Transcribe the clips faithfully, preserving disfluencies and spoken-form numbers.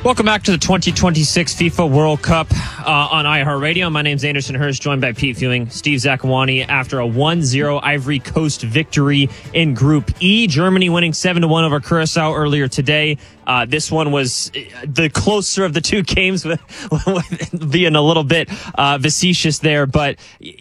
Welcome back to the twenty twenty-six FIFA World Cup uh, on iHeartRadio. My name's Anderson Hurst, joined by Pete Fewing, Steve Zakuani. After a one zero Ivory Coast victory in Group E, Germany winning seven to one over Curacao earlier today. Uh, this one was the closer of the two games, with, with being a little bit uh, facetious there, but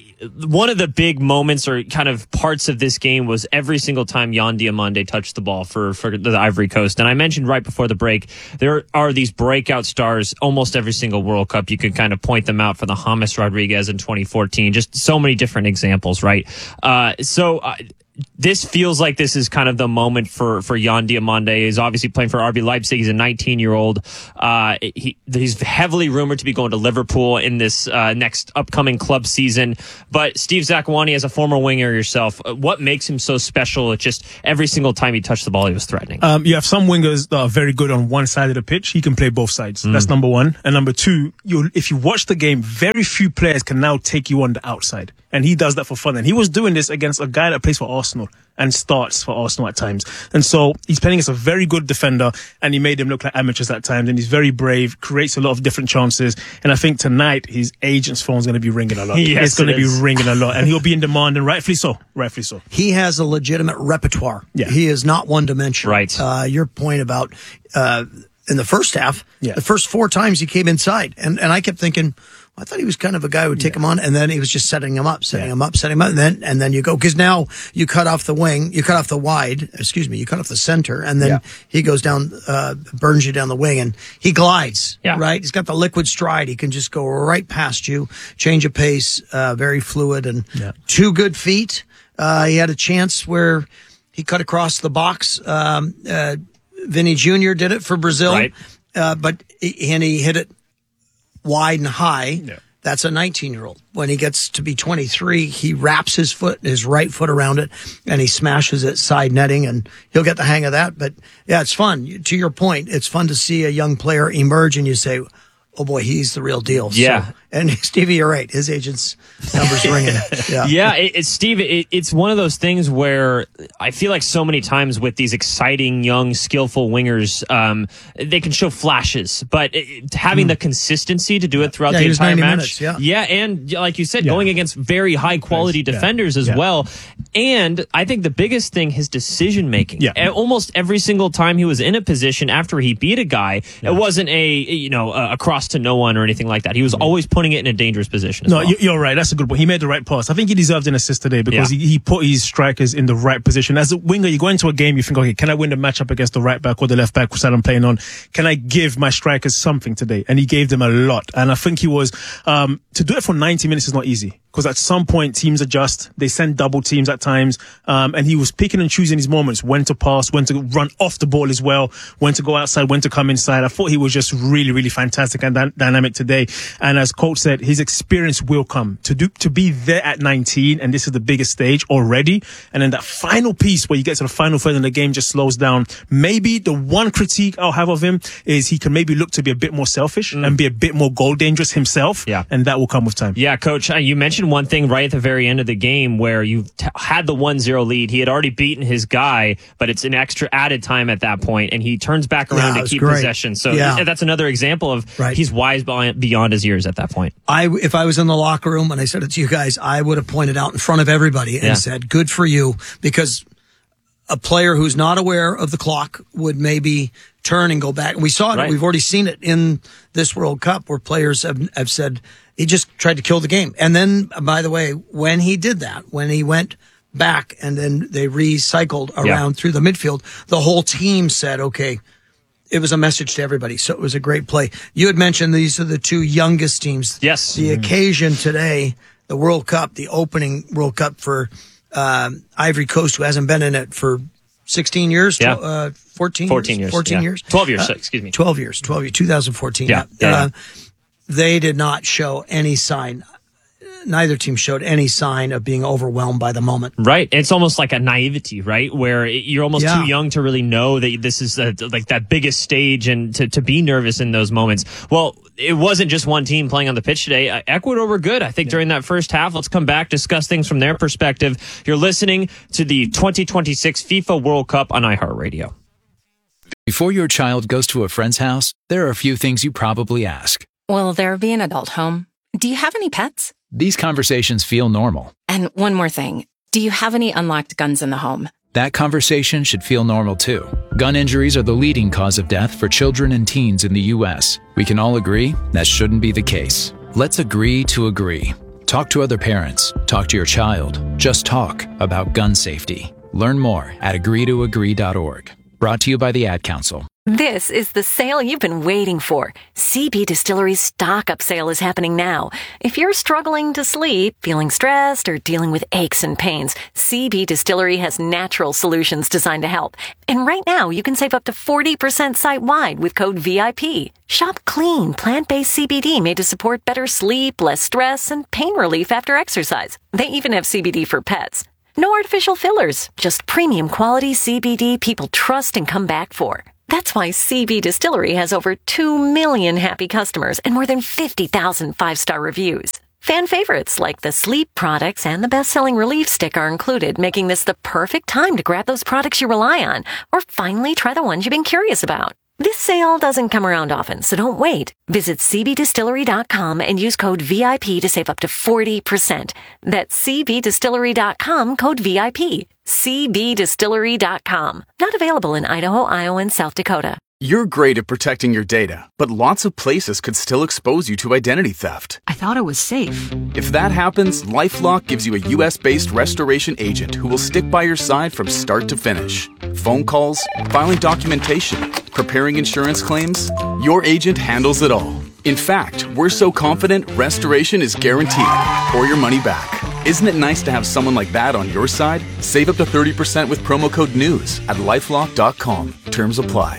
one of the big moments or kind of parts of this game was every single time Yan Diomande touched the ball for, for the Ivory Coast. And I mentioned right before the break, there are these breakout stars almost every single World Cup. You could kind of point them out for the James Rodriguez in twenty fourteen. Just so many different examples, right? Uh, so... Uh, This feels like this is kind of the moment for, for Yan Diomande. He's obviously playing for R B Leipzig. He's a nineteen-year-old. Uh, he, he's heavily rumored to be going to Liverpool in this uh, next upcoming club season. But Steve Zakuani, as a former winger yourself, what makes him so special? It's just every single time he touched the ball, he was threatening. Um, you have some wingers that are very good on one side of the pitch. He can play both sides. Mm. That's number one. And number two, you if you watch the game, very few players can now take you on the outside. And he does that for fun. And he was doing this against a guy that plays for Arsenal and starts for Arsenal at times. And so he's playing against a very good defender, and he made him look like amateurs at times. And he's very brave, creates a lot of different chances. And I think tonight his agent's phone's going to be ringing a lot. Yes, it's going it to be is. ringing a lot. And he'll be in demand, and rightfully so. Rightfully so. He has a legitimate repertoire. Yeah. He is not one-dimensional. Right. Uh, your point about uh, in the first half, Yeah. the first four times he came inside. And, and I kept thinking, I thought he was kind of a guy who would take Yeah. him on, and then he was just setting him up, setting Yeah. him up, setting him up, and then and then you go, because now you cut off the wing, you cut off the wide, excuse me, you cut off the center, and then Yeah. he goes down, uh, burns you down the wing, and he glides, Yeah. right? He's got the liquid stride. He can just go right past you, change of pace, uh, very fluid, and Yeah. two good feet. Uh, he had a chance where he cut across the box. Um, uh, Vinny Junior did it for Brazil, Right. uh, but he, and he hit it wide and high. Yeah. That's a nineteen-year-old. When he gets to be twenty-three, he wraps his foot, his right foot around it, and he smashes it side netting, and he'll get the hang of that. But yeah, it's fun. To your point, it's fun to see a young player emerge, and you say, oh boy, he's the real deal. Yeah. So, and Stevie, you're right. His agent's number's ringing. Yeah. Yeah, it, it's Steve. It, it's one of those things where I feel like so many times with these exciting, young, skillful wingers, um, they can show flashes, but it, having mm. the consistency to do it throughout Yeah, the he was entire ninety match, minutes, yeah. yeah, and like you said, Yeah. going against very high quality Nice. Yeah. defenders as Yeah. well. And I think the biggest thing, his decision making. Yeah. And almost every single time he was in a position after he beat a guy, Yeah. it wasn't a you know a, a cross to no one or anything like that. He was always putting it in a dangerous position. As No, well. you- you're right. That's a good point. He made the right pass. I think he deserved an assist today because Yeah. he, he put his strikers in the right position. As a winger, you go into a game, you think, okay, can I win the matchup against the right back or the left back side I'm playing on? Can I give my strikers something today? And he gave them a lot. And I think he was, um, to do it for ninety minutes is not easy. Because at some point, teams adjust. They send double teams at times. Um, and he was picking and choosing his moments, when to pass, when to run off the ball as well, when to go outside, when to come inside. I thought he was just really, really fantastic and dy- dynamic today. And as coach said, his experience will come. To do, to be there at nineteen, and this is the biggest stage already. And then that final piece where you get to the final third and the game just slows down. Maybe the one critique I'll have of him is he can maybe look to be a bit more selfish mm. and be a bit more goal dangerous himself. Yeah. And that will come with time. Yeah, Coach, uh, you mentioned one thing right at the very end of the game where you t- had the one zero lead. He had already beaten his guy, but it's an extra added time at that point, and he turns back around Yeah, to keep great. possession. So Yeah. that's another example of Right. he's wise beyond beyond his years at that point. I, if I was in the locker room and I said it to you guys, I would have pointed out in front of everybody and Yeah. said, good for you, because a player who's not aware of the clock would maybe turn and go back. And we saw it. Right. We've already seen it in this World Cup where players have, have said he just tried to kill the game. And then, by the way, when he did that, when he went back and then they recycled around Yeah. through the midfield, the whole team said, okay, it was a message to everybody. So it was a great play. You had mentioned these are the two youngest teams. Yes. The occasion today, the World Cup, the opening World Cup for um, Ivory Coast, who hasn't been in it for sixteen years, Yeah. tw- uh, fourteen, fourteen years. fourteen yeah. years, twelve years, Uh, excuse me. twelve years, twelve years, twenty fourteen. Yeah, yeah, Uh, they did not show any sign. Neither team showed any sign of being overwhelmed by the moment. Right. It's almost like a naivety, right? Where it, you're almost Yeah. too young to really know that this is a, like that biggest stage and to, to be nervous in those moments. Well, it wasn't just one team playing on the pitch today. Uh, Ecuador were good, I think, yeah. during that first half. Let's come back, discuss things from their perspective. You're listening to the twenty twenty-six FIFA World Cup on iHeartRadio. Before your child goes to a friend's house, there are a few things you probably ask. Will there be an adult home? Do you have any pets? These conversations feel normal. And one more thing. Do you have any unlocked guns in the home? That conversation should feel normal too. Gun injuries are the leading cause of death for children and teens in the U S. We can all agree that shouldn't be the case. Let's agree to agree. Talk to other parents. Talk to your child. Just talk about gun safety. Learn more at agree to agree dot org. Brought to you by the Ad Council. This is the sale you've been waiting for. C B Distillery's stock-up sale is happening now. If you're struggling to sleep, feeling stressed, or dealing with aches and pains, C B Distillery has natural solutions designed to help. And right now, you can save up to forty percent site-wide with code V I P. Shop clean, plant-based C B D made to support better sleep, less stress, and pain relief after exercise. They even have C B D for pets. No artificial fillers, just premium quality C B D people trust and come back for. That's why C B Distillery has over two million happy customers and more than fifty thousand five-star reviews. Fan favorites like the sleep products and the best-selling relief stick are included, making this the perfect time to grab those products you rely on or finally try the ones you've been curious about. This sale doesn't come around often, so don't wait. Visit c b distillery dot com and use code V I P to save up to forty percent. That's c b distillery dot com, code V I P. c b distillery dot com. Not available in Idaho, Iowa, and South Dakota. You're great at protecting your data, but lots of places could still expose you to identity theft. I thought it was safe. If that happens, LifeLock gives you a U S-based restoration agent who will stick by your side from start to finish. Phone calls, filing documentation, preparing insurance claims, your agent handles it all. In fact, we're so confident restoration is guaranteed or your money back. Isn't it nice to have someone like that on your side? Save up to thirty percent with promo code NEWS at lifelock dot com. Terms apply.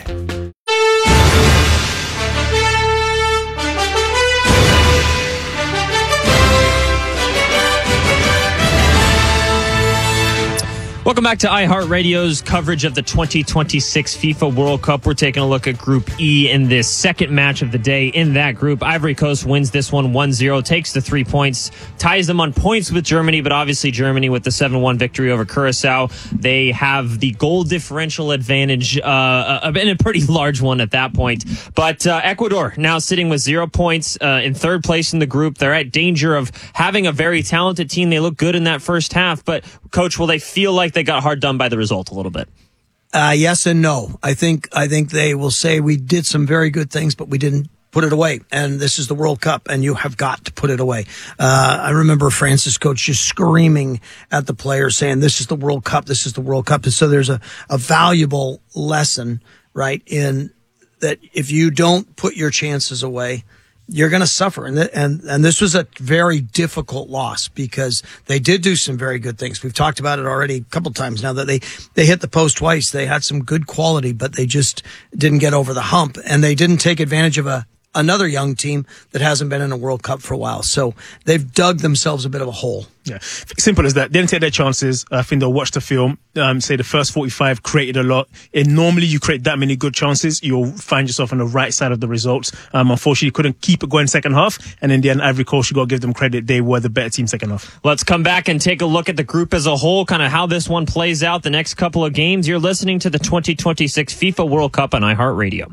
Welcome back to iHeartRadio's coverage of the twenty twenty-six FIFA World Cup. We're taking a look at Group E in this second match of the day. In that group, Ivory Coast wins this one one zero, takes the three points, ties them on points with Germany, but obviously Germany with the seven one victory over Curacao. They have the goal differential advantage, uh, and a pretty large one at that point. But uh, Ecuador now sitting with zero points uh, in third place in the group. They're at danger of having a very talented team. They look good in that first half, but Coach, will they feel like they got hard done by the result a little bit? Uh, yes and no. I think I think they will say we did some very good things, but we didn't put it away. And this is the World Cup, and you have got to put it away. Uh, I remember France's coach just screaming at the players, saying, "This is the World Cup. This is the World Cup." And so there's a, a valuable lesson, right, in that if you don't put your chances away, you're going to suffer. And, th- and, and this was a very difficult loss because they did do some very good things. We've talked about it already a couple times now that they, they hit the post twice. They had some good quality, but they just didn't get over the hump, and they didn't take advantage of a, another young team that hasn't been in a World Cup for a while. So they've dug themselves a bit of a hole. Yeah, simple as that. They didn't take their chances. I think they'll watch the film, um, say the first forty-five created a lot. And normally you create that many good chances, you'll find yourself on the right side of the results. Um, unfortunately, you couldn't keep it going second half. And in the end, Ivory Coast, you got to give them credit. They were the better team second half. Let's come back and take a look at the group as a whole, kind of how this one plays out the next couple of games. You're listening to the twenty twenty-six FIFA World Cup on iHeartRadio.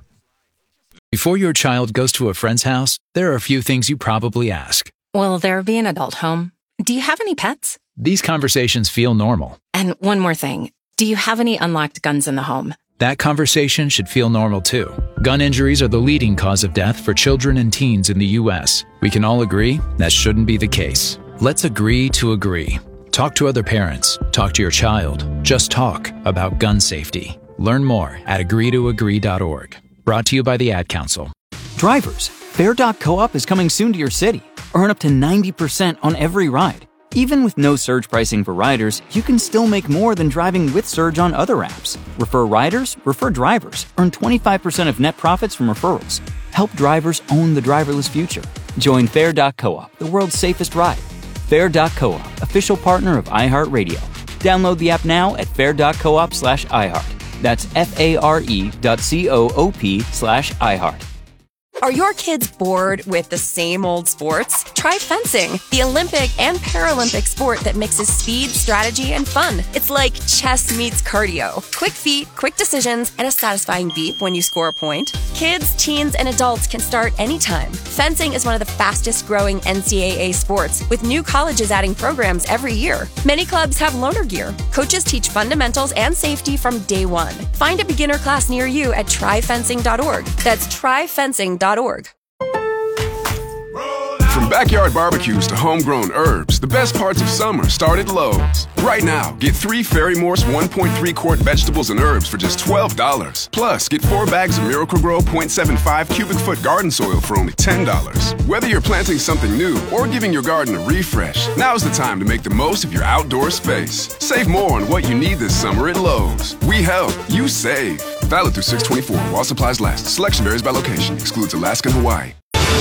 Before your child goes to a friend's house, there are a few things you probably ask. Will there be an adult home? Do you have any pets? These conversations feel normal. And one more thing. Do you have any unlocked guns in the home? That conversation should feel normal too. Gun injuries are the leading cause of death for children and teens in the U S. We can all agree that shouldn't be the case. Let's agree to agree. Talk to other parents. Talk to your child. Just talk about gun safety. Learn more at agree to agree dot org. Brought to you by the Ad Council. Drivers, Fair dot co-op is coming soon to your city. Earn up to ninety percent on every ride. Even with no surge pricing for riders, you can still make more than driving with Surge on other apps. Refer riders, refer drivers. Earn twenty-five percent of net profits from referrals. Help drivers own the driverless future. Join Fair dot co-op, the world's safest ride. Fair dot co-op, official partner of iHeartRadio. Download the app now at fair dot coop slash iHeart. That's F A R E dot C O O P slash iHeart. Are your kids bored with the same old sports? Try fencing, the Olympic and Paralympic sport that mixes speed, strategy, and fun. It's like chess meets cardio. Quick feet, quick decisions, and a satisfying beep when you score a point. Kids, teens, and adults can start anytime. Fencing is one of the fastest growing N C double A sports, with new colleges adding programs every year. Many clubs have loaner gear. Coaches teach fundamentals and safety from day one. Find a beginner class near you at try fencing dot org. That's try fencing dot org. From backyard barbecues to homegrown herbs, the best parts of summer start at Lowe's. Right now, get three Fairy Morse one point three quart vegetables and herbs for just twelve dollars. Plus, get four bags of Miracle-Gro zero point seven five cubic foot garden soil for only ten dollars. Whether you're planting something new or giving your garden a refresh, now's the time to make the most of your outdoor space. Save more on what you need this summer at Lowe's. We help, you save. Valid through six twenty-four while supplies last. Selection varies by location. Excludes Alaska and Hawaii.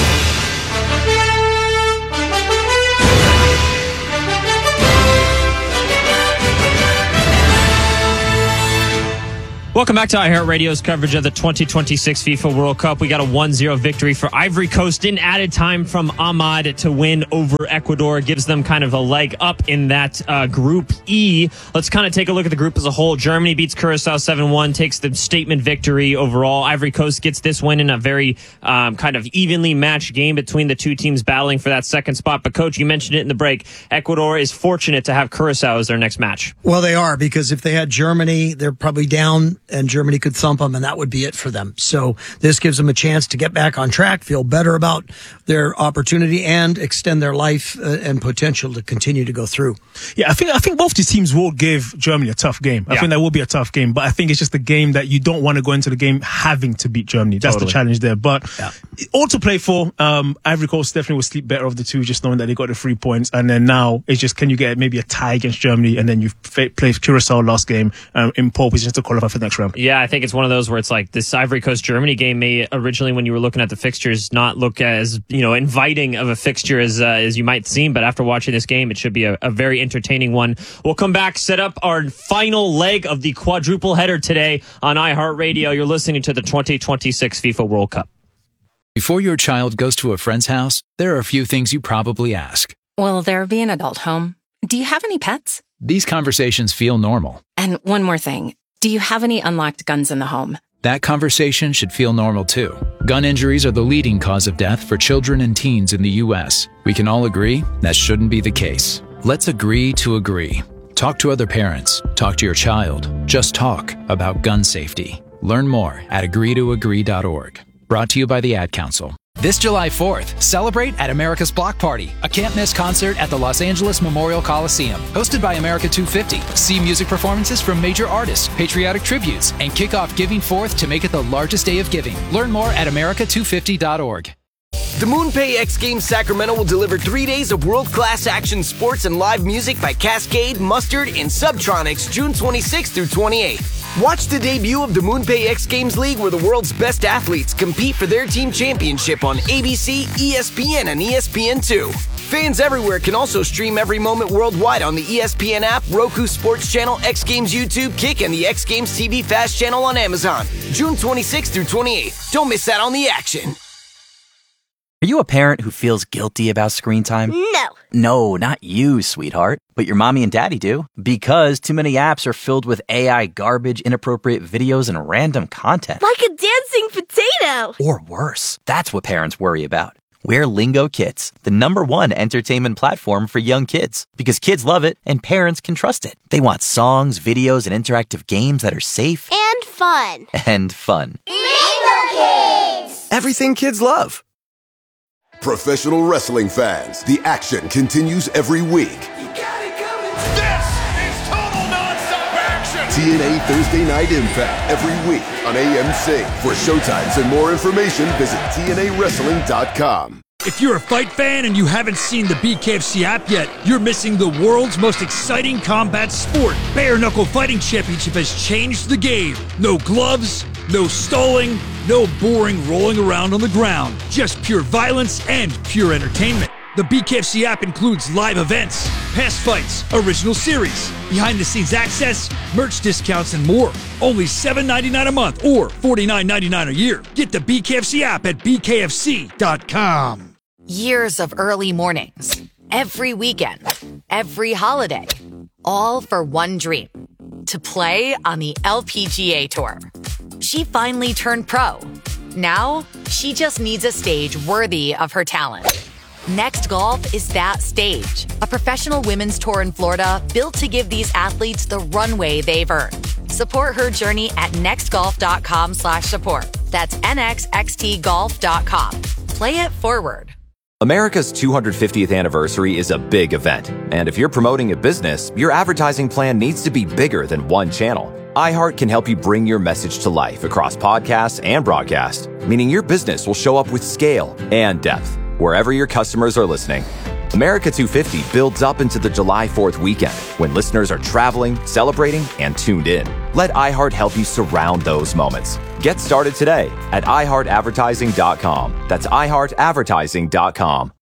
Welcome back to iHeartRadio's coverage of the twenty twenty-six FIFA World Cup. We got a one zero victory for Ivory Coast in added time from Ahmad to win over Ecuador. It gives them kind of a leg up in that uh, Group E. Let's kind of take a look at the group as a whole. Germany beats Curacao seven one, takes the statement victory overall. Ivory Coast gets this win in a very um, kind of evenly matched game between the two teams battling for that second spot. But, Coach, you mentioned it in the break. Ecuador is fortunate to have Curacao as their next match. Well, they are, because if they had Germany, they're probably down and Germany could thump them, and that would be it for them. So this gives them a chance to get back on track, feel better about their opportunity, and extend their life uh, and potential to continue to go through. Yeah, I think I think both these teams will give Germany a tough game. I yeah. think that will be a tough game, but I think it's just a game that you don't want to go into the game having to beat Germany. That's totally. the challenge there. But yeah. all to play for. Um, Ivory Coast definitely will sleep better of the two, just knowing that they got the three points. And then now it's just, can you get maybe a tie against Germany, and then you f- play Curacao last game um, in pole position to qualify for the next round. Yeah, I think it's one of those where it's like this Ivory Coast Germany game may originally, when you were looking at the fixtures, not look as, you know, inviting of a fixture as uh, as you might seem. But after watching this game, it should be a, a very entertaining one. We'll come back, set up our final leg of the quadruple header today on iHeartRadio. You're listening to the twenty twenty-six FIFA World Cup. Before your child goes to a friend's house, there are a few things you probably ask. Will there be an adult home? Do you have any pets? These conversations feel normal. And one more thing. Do you have any unlocked guns in the home? That conversation should feel normal too. Gun injuries are the leading cause of death for children and teens in the U S. We can all agree that shouldn't be the case. Let's agree to agree. Talk to other parents. Talk to your child. Just talk about gun safety. Learn more at agree to agree dot org. Brought to you by the Ad Council. This July fourth, celebrate at America's Block Party, a can't-miss concert at the Los Angeles Memorial Coliseum. Hosted by America two fifty. See music performances from major artists, patriotic tributes, and kick off Giving Forth to make it the largest day of giving. Learn more at america two fifty dot org. The MoonPay X Games Sacramento will deliver three days of world-class action sports and live music by Cascade, Mustard, and Subtronics June twenty-sixth through twenty-eighth. Watch the debut of the MoonPay X Games League, where the world's best athletes compete for their team championship on A B C, E S P N, and E S P N two. Fans everywhere can also stream every moment worldwide on the E S P N app, Roku Sports Channel, X Games YouTube, Kick, and the X Games T V Fast Channel on Amazon. June twenty-sixth through twenty-eighth. Don't miss out on the action. Are you a parent who feels guilty about screen time? No. No, not you, sweetheart. But your mommy and daddy do. Because too many apps are filled with A I garbage, inappropriate videos, and random content. Like a dancing potato. Or worse. That's what parents worry about. We're Lingo Kids, the number one entertainment platform for young kids. Because kids love it and parents can trust it. They want songs, videos, and interactive games that are safe. And fun. And fun. Lingo Kids! Everything kids love. Professional wrestling fans, the action continues every week. You got it coming. This is total nonstop action. T N A Thursday Night Impact every week on A M C. For showtimes and more information, visit T N A wrestling dot com. If you're a fight fan and you haven't seen the B K F C app yet, you're missing the world's most exciting combat sport. Bare Knuckle Fighting Championship has changed the game. No gloves, no stalling, no boring rolling around on the ground. Just pure violence and pure entertainment. The B K F C app includes live events, past fights, original series, behind-the-scenes access, merch discounts, and more. Only seven dollars and ninety-nine cents a month or forty-nine dollars and ninety-nine cents a year. Get the B K F C app at B K F C dot com. Years of early mornings, every weekend, every holiday, all for one dream, to play on the L P G A Tour. She finally turned pro. Now, she just needs a stage worthy of her talent. Next Golf is that stage, a professional women's tour in Florida built to give these athletes the runway they've earned. Support her journey at nextgolf.com slash support. That's N X X T golf dot com. Play it forward. America's two hundred fiftieth anniversary is a big event, and if you're promoting a business, your advertising plan needs to be bigger than one channel. iHeart can help you bring your message to life across podcasts and broadcast, meaning your business will show up with scale and depth wherever your customers are listening. America two fifty builds up into the July fourth weekend when listeners are traveling, celebrating, and tuned in. Let iHeart help you surround those moments. Get started today at i heart advertising dot com. That's i heart advertising dot com.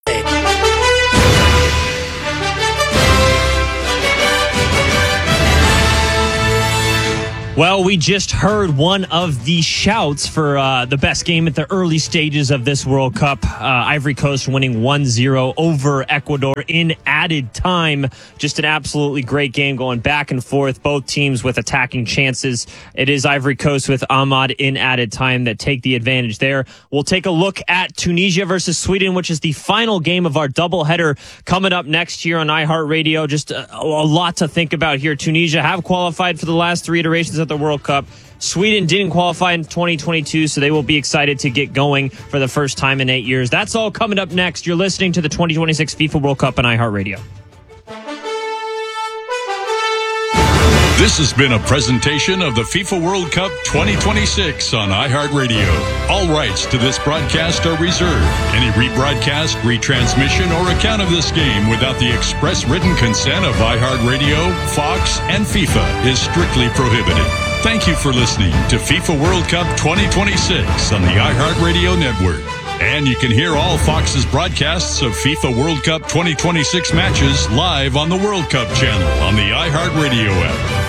Well, we just heard one of the shouts for uh, the best game at the early stages of this World Cup. Uh, Ivory Coast winning one zero over Ecuador in added time. Just an absolutely great game going back and forth. Both teams with attacking chances. It is Ivory Coast with Ahmad in added time that take the advantage there. We'll take a look at Tunisia versus Sweden, which is the final game of our doubleheader coming up next year on iHeartRadio. Just a, a lot to think about here. Tunisia have qualified for the last three iterations of the World Cup. Sweden didn't qualify in twenty twenty-two, so they will be excited to get going for the first time in eight years. That's all coming up next. You're listening to the twenty twenty-six FIFA World Cup on iHeartRadio. This has been a presentation of the FIFA World Cup twenty twenty-six on iHeartRadio. All rights to this broadcast are reserved. Any rebroadcast, retransmission, or account of this game without the express written consent of iHeartRadio, Fox, and FIFA is strictly prohibited. Thank you for listening to FIFA World Cup twenty twenty-six on the iHeartRadio network. And you can hear all Fox's broadcasts of FIFA World Cup twenty twenty-six matches live on the World Cup channel on the iHeartRadio app.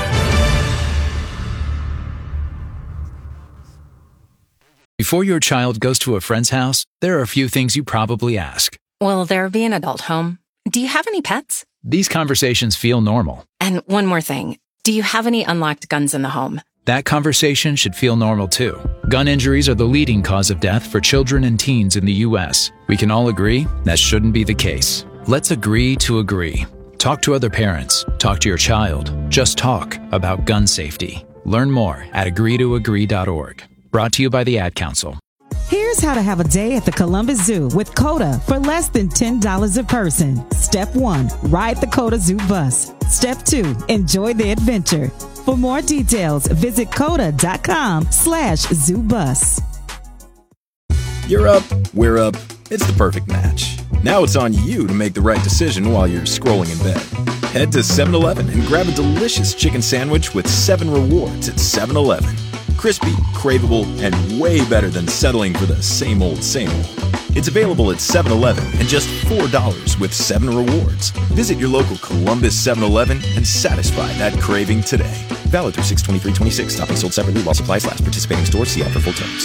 Before your child goes to a friend's house, there are a few things you probably ask. Will there be an adult home? Do you have any pets? These conversations feel normal. And one more thing. Do you have any unlocked guns in the home? That conversation should feel normal too. Gun injuries are the leading cause of death for children and teens in the U S. We can all agree that shouldn't be the case. Let's agree to agree. Talk to other parents. Talk to your child. Just talk about gun safety. Learn more at agree to agree dot org. Brought to you by the Ad Council. Here's how to have a day at the Columbus Zoo with COTA for less than ten dollars a person. Step one, ride the COTA Zoo bus. Step two, enjoy the adventure. For more details, visit COTA.com slash zoo bus. You're up, we're up. It's the perfect match. Now it's on you to make the right decision while you're scrolling in bed. Head to seven eleven and grab a delicious chicken sandwich with seven rewards at seven eleven. Crispy, craveable, and way better than settling for the same old, same old. It's available at seven eleven and just four dollars with seven rewards. Visit your local Columbus seven eleven and satisfy that craving today. Valid through six twenty-three twenty-six. Stopping sold separately while supplies last. Participating stores. See ad for full terms.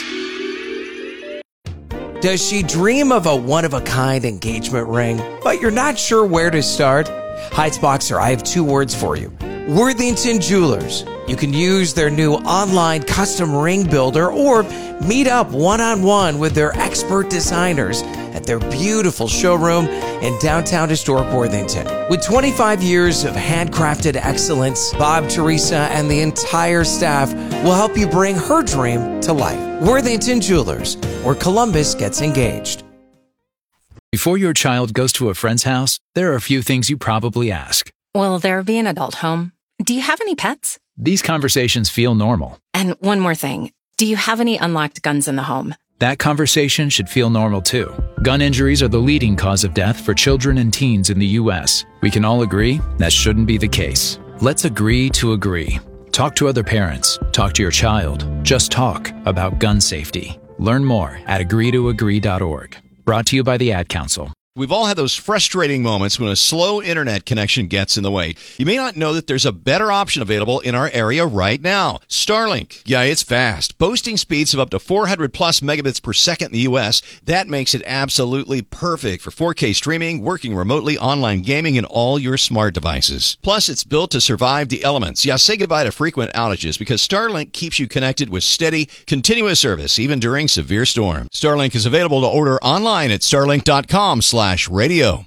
Does she dream of a one-of-a-kind engagement ring, but you're not sure where to start? Heights Boxer, I have two words for you. Worthington Jewelers. You can use their new online custom ring builder or meet up one-on-one with their expert designers at their beautiful showroom in downtown historic Worthington. With twenty-five years of handcrafted excellence, Bob, Teresa, and the entire staff will help you bring her dream to life. Worthington Jewelers, where Columbus gets engaged. Before your child goes to a friend's house, there are a few things you probably ask. Will there be an adult home? Do you have any pets? These conversations feel normal. And one more thing. Do you have any unlocked guns in the home? That conversation should feel normal too. Gun injuries are the leading cause of death for children and teens in the U S. We can all agree that shouldn't be the case. Let's agree to agree. Talk to other parents. Talk to your child. Just talk about gun safety. Learn more at agree to agree dot org. Brought to you by the Ad Council. We've all had those frustrating moments when a slow internet connection gets in the way. You may not know that there's a better option available in our area right now. Starlink. Yeah, it's fast. Boasting speeds of up to four hundred plus megabits per second in the U S. That makes it absolutely perfect for four K streaming, working remotely, online gaming, and all your smart devices. Plus, it's built to survive the elements. Yeah, say goodbye to frequent outages because Starlink keeps you connected with steady, continuous service, even during severe storms. Starlink is available to order online at starlink.com slash radio.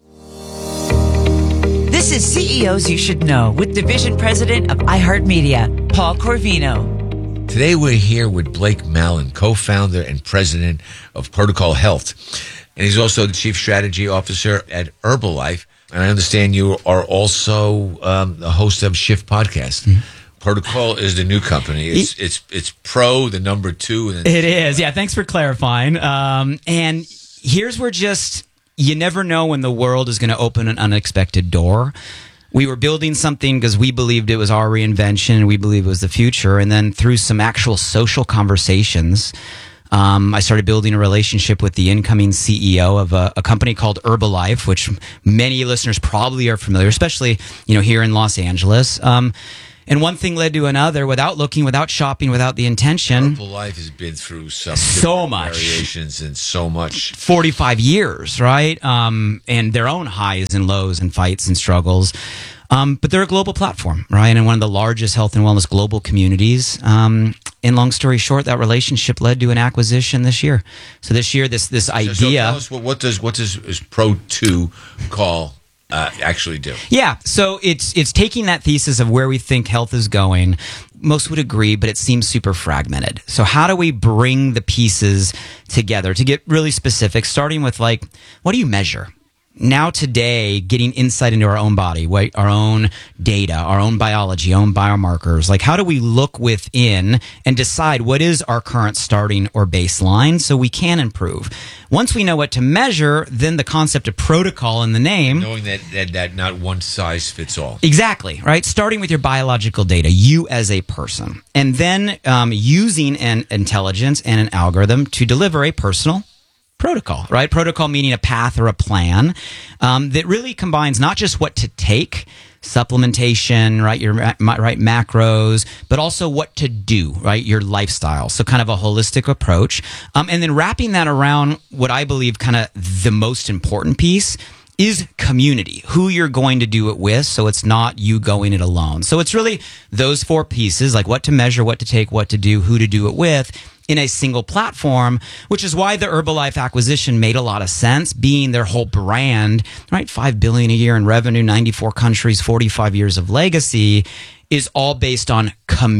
This is C E Os You Should Know with Division President of iHeartMedia, Paul Corvino. Today we're here with Blake Mallon, co-founder and president of Protocol Health. And he's also the chief strategy officer at Herbalife. And I understand you are also um, the host of Shift Podcast. Mm-hmm. Protocol is the new company. It's it's it's Pro, the number two. And it is. Yeah, thanks for clarifying. Um, and here's where just... You never know when the world is going to open an unexpected door. We were building something because we believed it was our reinvention and we believed it was the future. And then through some actual social conversations, um, I started building a relationship with the incoming C E O of a, a company called Herbalife, which many listeners probably are familiar, especially, you know, here in Los Angeles. Um, And one thing led to another without looking, without shopping, without the intention. Herbalife has been through some so much variations and so much. forty-five years, right? Um, and their own highs and lows and fights and struggles. Um, but they're a global platform, right? And one of the largest health and wellness global communities. Um, and long story short, that relationship led to an acquisition this year. So this year, this this idea. So, so tell us what, what does what does is Pro two call? Uh, actually do. Yeah, so it's it's taking that thesis of where we think health is going. Most would agree, but it seems super fragmented. So how do we bring the pieces together to get really specific, starting with like, what do you measure? Now today, getting insight into our own body, our own data, our own biology, our own biomarkers. Like how do we look within and decide what is our current starting or baseline so we can improve? Once we know what to measure, then the concept of protocol in the name. Knowing that, that, that not one size fits all. Exactly, right? Starting with your biological data, you as a person. And then um, using an intelligence and an algorithm to deliver a personal protocol, right? Protocol meaning a path or a plan um, that really combines not just what to take, supplementation, right? Your right macros, but also what to do, right? Your lifestyle. So kind of a holistic approach. Um, and then wrapping that around what I believe kind of the most important piece is community, who you're going to do it with. So it's not you going it alone. So it's really those four pieces, like what to measure, what to take, what to do, who to do it with, in a single platform, which is why the Herbalife acquisition made a lot of sense, being their whole brand, right? Five billion dollars a year in revenue, ninety-four countries, forty-five years of legacy, is all based on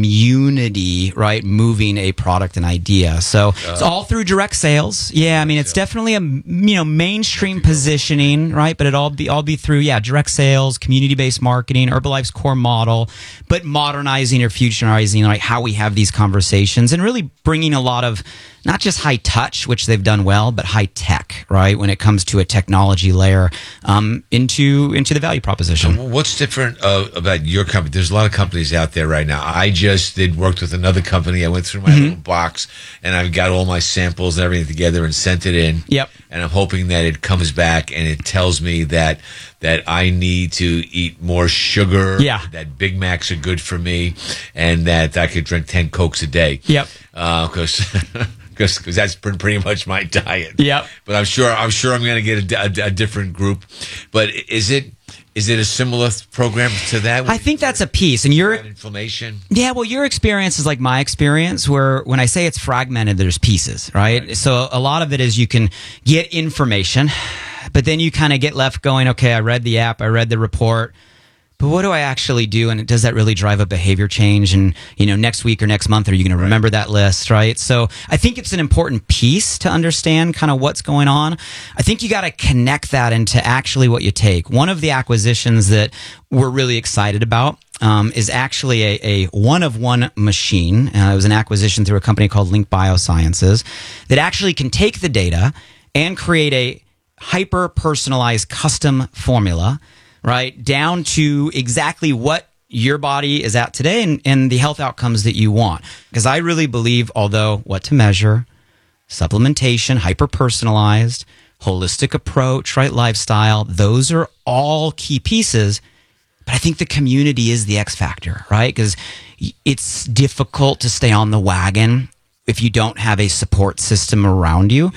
community, right? Moving a product and idea. So uh, it's all through direct sales. Yeah, I mean, it's definitely a you know mainstream positioning, right? But it all be all be through yeah direct sales, community based marketing, Herbalife's core model, but modernizing or futurizing like how we have these conversations and really bringing a lot of not just high touch, which they've done well, but high tech, right? When it comes to a technology layer um, into into the value proposition. So what's different uh, about your company? There's a lot of companies out there right now. I just did worked with another company. I went through my mm-hmm. little box and I've got all my samples and everything together and sent it in. Yep. And I'm hoping that it comes back and it tells me that that I need to eat more sugar. Yeah. That Big Macs are good for me, and that I could drink ten Cokes a day. Yep. Because. Uh, Because that's pretty much my diet. Yep. But I'm sure I'm sure I'm going to get a, a, a different group. But is it is it a similar program to that? I think that's a piece. And your inflammation. Yeah. Well, your experience is like my experience, where when I say it's fragmented, there's pieces, right? right. So a lot of it is you can get information, but then you kind of get left going. Okay, I read the app, I read the report. But what do I actually do? And does that really drive a behavior change? And, you know, next week or next month, are you going to remember that list, right? So I think it's an important piece to understand kind of what's going on. I think you got to connect that into actually what you take. One of the acquisitions that we're really excited about um, is actually a, a one-of-one machine. Uh, it was an acquisition through a company called Link Biosciences that actually can take the data and create a hyper-personalized custom formula, right, down to exactly what your body is at today and, and the health outcomes that you want. Because I really believe, although what to measure, supplementation, hyper-personalized, holistic approach, right? Lifestyle. Those are all key pieces. But I think the community is the X factor, right? Because it's difficult to stay on the wagon if you don't have a support system around you.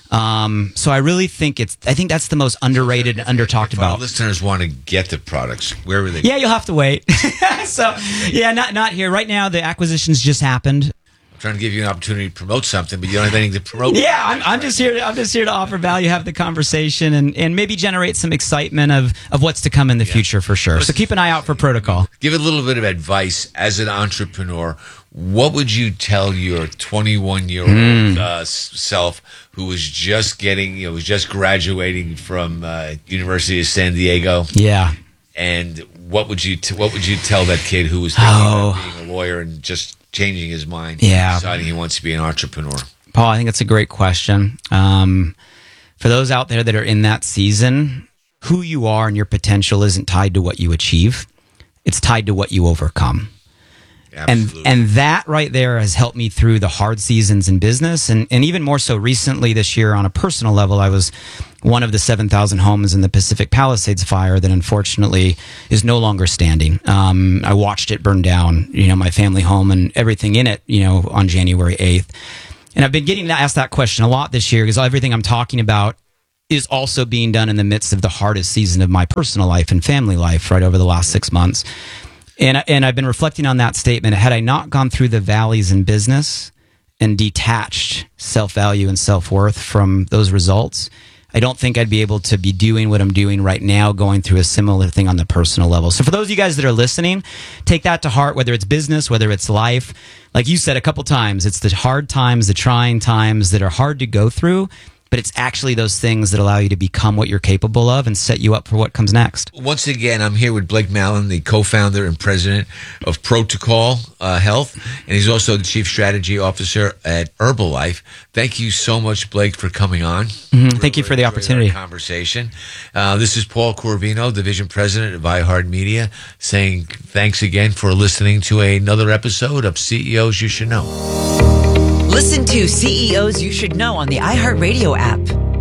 Um, so I really think it's, I think that's the most underrated and under talked If about. our listeners want to get the products, where are they? Yeah, you'll have to wait. So yeah, not, not here right now. The acquisitions just happened. I'm trying to give you an opportunity to promote something, but you don't have anything to promote. Yeah, I'm, I'm just here. To, I'm just here to offer value, have the conversation, and, and maybe generate some excitement of, of what's to come in the yeah. future for sure. So keep an eye out for Protocol. Give a little bit of advice as an entrepreneur. What would you tell your twenty-one-year-old mm. uh, self who was just getting, you know, was just graduating from uh, University of San Diego? Yeah. And what would you t- what would you tell that kid who was thinking oh. about being a lawyer and just changing his mind, yeah. deciding he wants to be an entrepreneur? Paul, I think that's a great question. Um, for those out there that are in that season, who you are and your potential isn't tied to what you achieve. It's tied to what you overcome. Absolutely. And and that right there has helped me through the hard seasons in business. And, and even more so recently this year on a personal level, I was one of the seven thousand homes in the Pacific Palisades fire that unfortunately is no longer standing. Um, I watched it burn down, you know, my family home and everything in it, you know, on January eighth. And I've been getting asked that question a lot this year because everything I'm talking about is also being done in the midst of the hardest season of my personal life and family life right over the last six months. And, and I've been reflecting on that statement. Had I not gone through the valleys in business and detached self-value and self-worth from those results, I don't think I'd be able to be doing what I'm doing right now, going through a similar thing on the personal level. So for those of you guys that are listening, take that to heart, whether it's business, whether it's life. Like you said a couple times, it's the hard times, the trying times that are hard to go through, but it's actually those things that allow you to become what you're capable of and set you up for what comes next. Once again, I'm here with Blake Mallon, the co-founder and president of Protocol uh, Health, and he's also the chief strategy officer at Herbalife. Thank you so much, Blake, for coming on. Mm-hmm. Really, Thank you for the opportunity. Conversation. Uh, this is Paul Corvino, division president of iHeartMedia, saying thanks again for listening to another episode of C E Os You Should Know. Listen to C E Os You Should Know on the iHeartRadio app.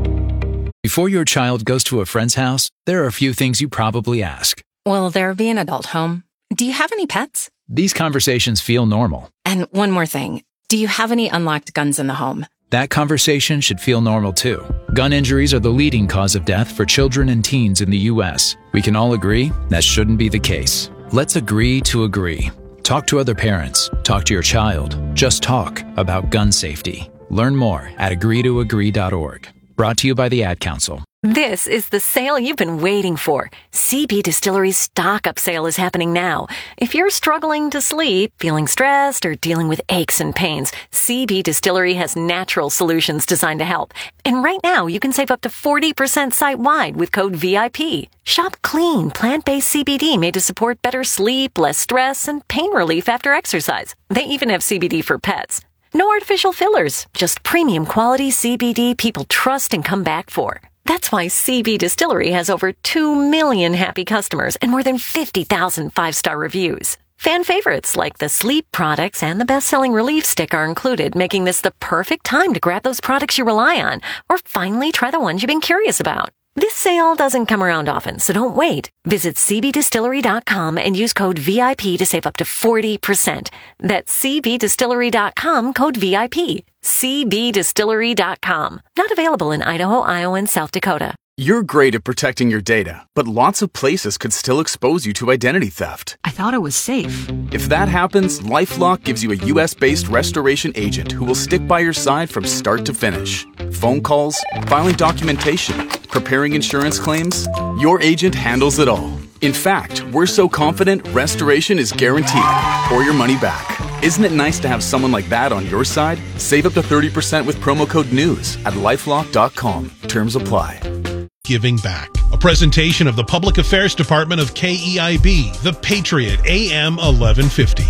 Before your child goes to a friend's house, there are a few things you probably ask. Will there be an adult home? Do you have any pets? These conversations feel normal. And one more thing. Do you have any unlocked guns in the home? That conversation should feel normal too. Gun injuries are the leading cause of death for children and teens in the U S. We can all agree that shouldn't be the case. Let's agree to agree. Talk to other parents. Talk to your child. Just talk about gun safety. Learn more at agree to agree dot org. Brought to you by the Ad Council. This is the sale you've been waiting for. C B Distillery's stock up sale is happening now. If you're struggling to sleep, feeling stressed, or dealing with aches and pains, C B Distillery has natural solutions designed to help. And right now, you can save up to forty percent site-wide with code V I P. Shop clean, plant-based C B D made to support better sleep, less stress, and pain relief after exercise. They even have C B D for pets. No artificial fillers, just premium quality C B D people trust and come back for. That's why C B Distillery has over two million happy customers and more than fifty thousand five-star reviews. Fan favorites like the sleep products and the best-selling relief stick are included, making this the perfect time to grab those products you rely on or finally try the ones you've been curious about. This sale doesn't come around often, so don't wait. Visit c b distillery dot com and use code V I P to save up to forty percent. That's c b distillery dot com, code V I P. c b distillery dot com. Not available in Idaho, Iowa, and South Dakota. You're great at protecting your data, but lots of places could still expose you to identity theft. I thought it was safe. If that happens, LifeLock gives you a U S-based restoration agent who will stick by your side from start to finish. Phone calls, filing documentation, preparing insurance claims, your agent handles it all. In fact, we're so confident restoration is guaranteed or your money back. Isn't it nice to have someone like that on your side? Save up to thirty percent with promo code NEWS at lifelock dot com. Terms apply. Giving Back, a presentation of the Public Affairs Department of K E I B, The Patriot, A M eleven fifty.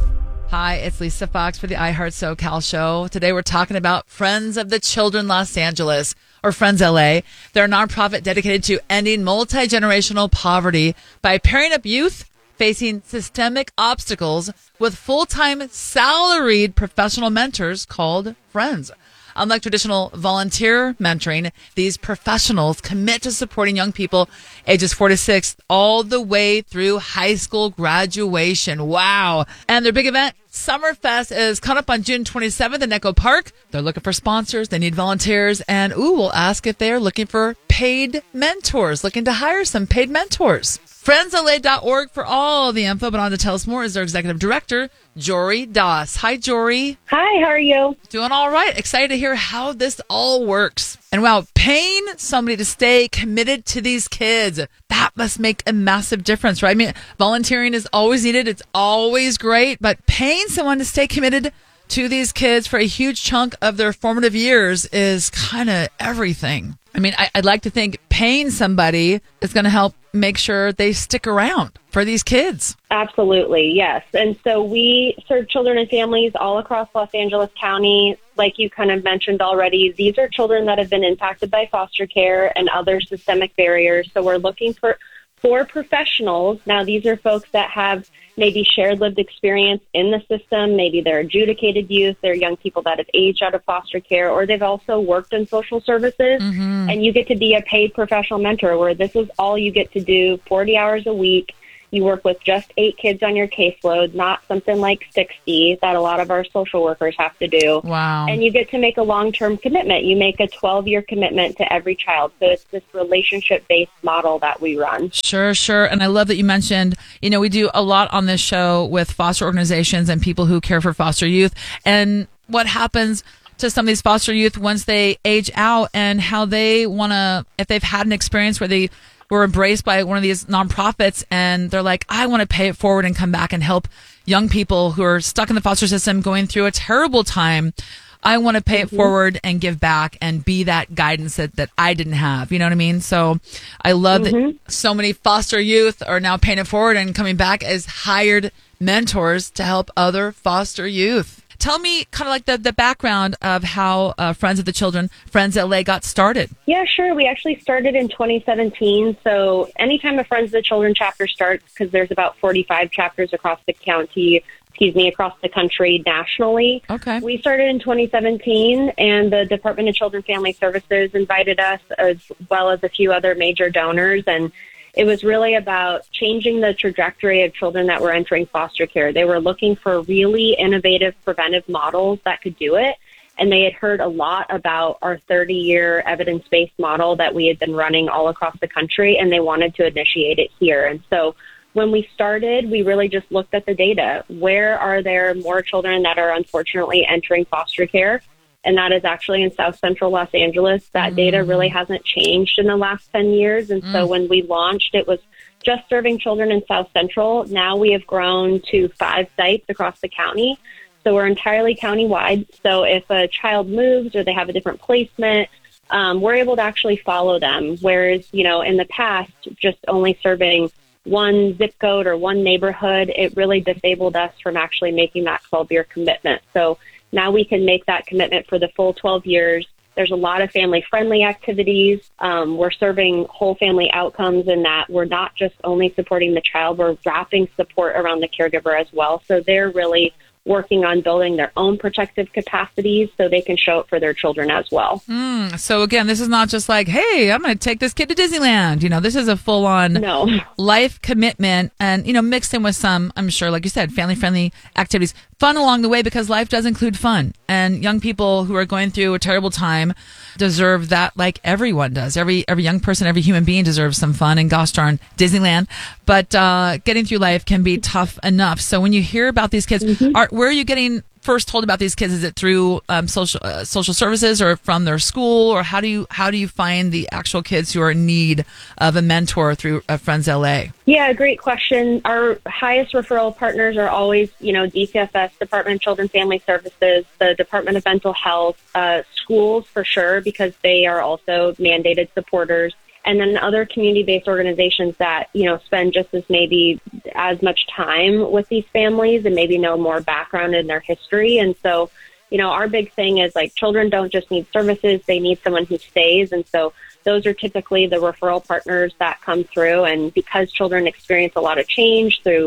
Hi, it's Lisa Fox for the iHeart SoCal show. Today we're talking about Friends of the Children Los Angeles, or Friends L A. They're a nonprofit dedicated to ending multi-generational poverty by pairing up youth facing systemic obstacles with full-time salaried professional mentors called Friends. Unlike traditional volunteer mentoring, these professionals commit to supporting young people ages four to six all the way through high school graduation. Wow. And their big event, Summerfest, is coming up on June twenty-seventh in Echo Park. They're looking for sponsors. They need volunteers. And, ooh, we'll ask if they're looking for paid mentors, looking to hire some paid mentors. friends L A dot org for all the info, but on to tell us more is their executive director, Jory Doss. Hi, Jory. Hi, how are you? Doing all right. Excited to hear how this all works. And wow, paying somebody to stay committed to these kids, that must make a massive difference, right? I mean, volunteering is always needed. It's always great, but paying someone to stay committed to these kids for a huge chunk of their formative years is kind of everything. I mean, I, I'd like to think paying somebody is going to help make sure they stick around for these kids. Absolutely, yes. And so we serve children and families all across Los Angeles County. Like you kind of mentioned already, these are children that have been impacted by foster care and other systemic barriers. So we're looking for for professionals. Now, these are folks that have maybe shared lived experience in the system. Maybe they're adjudicated youth. They're young people that have aged out of foster care, or they've also worked in social services. Mm-hmm. And you get to be a paid professional mentor where this is all you get to do forty hours a week. You work with just eight kids on your caseload, not something like sixty that a lot of our social workers have to do. Wow. And you get to make a long-term commitment. You make a twelve-year commitment to every child. So it's this relationship-based model that we run. Sure, sure. And I love that you mentioned, you know, we do a lot on this show with foster organizations and people who care for foster youth. And what happens to some of these foster youth once they age out, and how they want to, if they've had an experience where they were embraced by one of these nonprofits and they're like, I want to pay it forward and come back and help young people who are stuck in the foster system going through a terrible time. I want to pay it Mm-hmm. forward and give back and be that guidance that, that I didn't have. You know what I mean? So I love Mm-hmm. that so many foster youth are now paying it forward and coming back as hired mentors to help other foster youth. Tell me kind of like the, the background of how uh, Friends of the Children, Friends L A got started. Yeah, sure. We actually started in twenty seventeen. So anytime a Friends of the Children chapter starts, because there's about forty-five chapters across the county, excuse me, across the country nationally. Okay. We started in twenty seventeen, and the Department of Children and Family Services invited us, as well as a few other major donors, and it was really about changing the trajectory of children that were entering foster care. They were looking for really innovative preventive models that could do it. And they had heard a lot about our thirty-year evidence-based model that we had been running all across the country, and they wanted to initiate it here. And so when we started, we really just looked at the data. Where are there more children that are unfortunately entering foster care? And that is actually in South Central Los Angeles. That mm. data really hasn't changed in the last ten years. And mm. so when we launched, it was just serving children in South Central. Now we have grown to five sites across the county. So we're entirely countywide. So if a child moves or they have a different placement, um, we're able to actually follow them. Whereas, you know, in the past, just only serving one zip code or one neighborhood, it really disabled us from actually making that twelve-year commitment. So now we can make that commitment for the full twelve years. There's a lot of family-friendly activities. Um, we're serving whole family outcomes in that we're not just only supporting the child, we're wrapping support around the caregiver as well. So they're really working on building their own protective capacities so they can show up for their children as well. Mm, so again, this is not just like, hey, I'm going to take this kid to Disneyland. You know, this is a full-on no. life commitment and, you know, mixed in with some, I'm sure, like you said, family-friendly activities. Fun along the way, because life does include fun. And young people who are going through a terrible time deserve that like everyone does. Every every young person, every human being deserves some fun, and gosh darn Disneyland. But uh, getting through life can be tough enough. So when you hear about these kids, mm-hmm. are, where are you getting first told about these kids? Is it through um, social uh, social services or from their school, or how do you how do you find the actual kids who are in need of a mentor through uh, Friends L A? Yeah, great question. Our highest referral partners are always, you know, D C F S, Department of Children and Family Services, the Department of Mental Health, uh, schools for sure, because they are also mandated supporters. And then other community-based organizations that, you know, spend just as maybe as much time with these families and maybe know more background in their history. And so, you know, our big thing is like children don't just need services, they need someone who stays. And so those are typically the referral partners that come through. And because children experience a lot of change through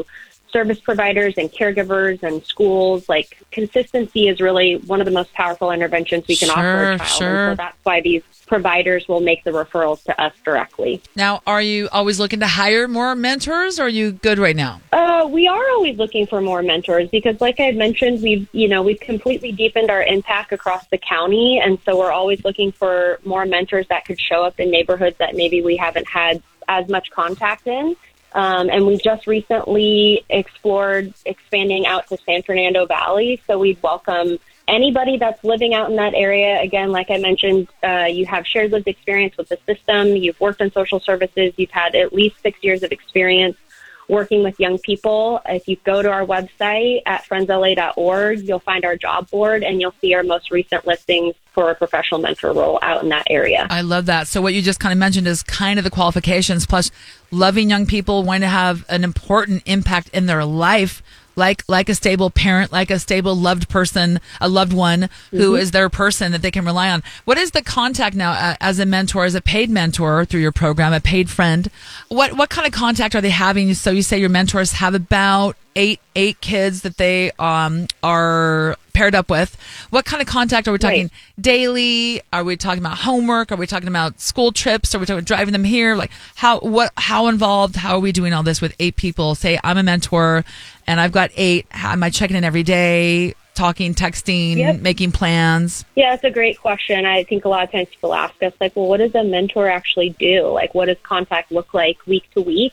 service providers and caregivers and schools. Like, consistency is really one of the most powerful interventions we can Sure, offer a child. sure. And so that's why these providers will make the referrals to us directly. Now, are you always looking to hire more mentors, or are you good right now? Uh, we are always looking for more mentors because, like I mentioned, we've you know we've completely deepened our impact across the county, and so we're always looking for more mentors that could show up in neighborhoods that maybe we haven't had as much contact in. Um, and we just recently explored expanding out to San Fernando Valley, so we'd welcome anybody that's living out in that area. Again, like I mentioned, uh, you have shared lived experience with the system, you've worked in social services, you've had at least six years of experience working with young people. If you go to our website at friends L A dot org, you'll find our job board and you'll see our most recent listings for a professional mentor role out in that area. I love that. So what you just kind of mentioned is kind of the qualifications, plus loving young people, wanting to have an important impact in their life, like like a stable parent, like a stable loved person, a loved one who Mhm. is their person that they can rely on. What is the contact now uh, as a mentor, as a paid mentor through your program, a paid friend? What what kind of contact are they having? So you say your mentors have about eight eight kids that they um are paired up with. What kind of contact are we talking? Right. Daily? Are we talking about homework? Are we talking about school trips? Are we talking about driving them here? Like how what how involved? How are we doing all this with eight people? Say I'm a mentor and I've got eight. How, am I checking in every day? Talking, texting, Yep. making plans? Yeah, it's a great question. I think a lot of times people ask us, like, well, what does a mentor actually do? Like, what does contact look like week to week?